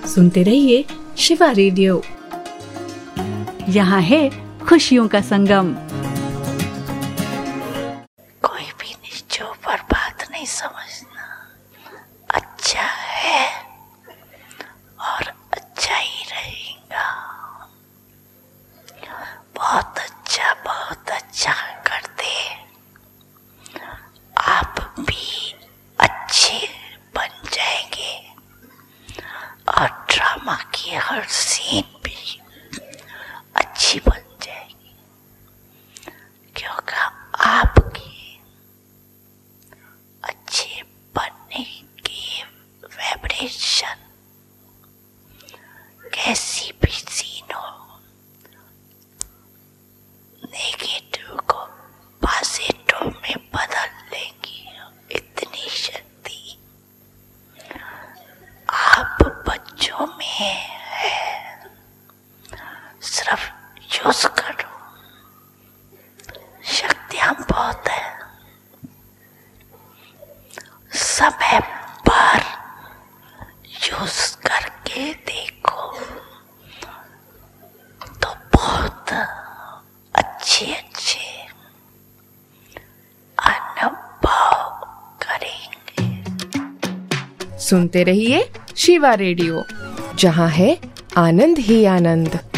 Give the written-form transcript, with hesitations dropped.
सुनते रहिए शिवा रेडियो। यहाँ है खुशियों का संगम। कोई भी निश्चय पर बात नहीं समझना, अच्छा है और अच्छा ही रहेगा। बहुत अच्छा करते आप भी अच्छे बन जाएंगे और ड्रामा की हर सीन भी अच्छी बन जाएगी, क्योंकि आपकी अच्छे बनने की वाइब्रेशन कैसी भी सीन हो, नेगेटिव को पॉजिटिव में बदल लेंगी। इतनी शक्ति आप बच्चों में है, सिर्फ यूज करो। शक्तियां बहुत है, समय पर यूज करके देखो तो बहुत अच्छे अनुभव करेंगे। सुनते रहिए शिवा रेडियो, जहाँ है आनंद ही आनंद।